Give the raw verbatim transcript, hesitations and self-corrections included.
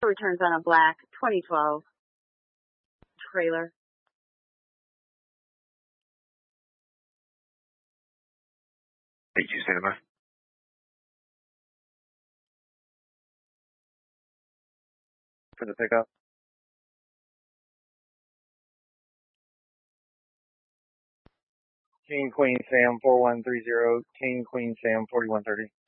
Returns on a black twenty twelve trailer. Eight two stand by. For the pickup. King Queen Sam four one three zero, King Queen Sam forty one thirty.